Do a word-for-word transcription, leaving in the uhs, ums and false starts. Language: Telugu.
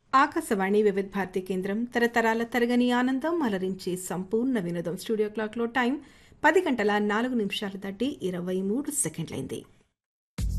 ఆకాశవాణి వివిధ భారతి కేంద్రం తరతరాల తరగని ఆనందం అలరించే సంపూర్ణ వినోదం. స్టూడియో క్లాక్లో టైం పది గంటల నాలుగు నిమిషాలు దాటి ఇరవై మూడు సెకండ్లైంది.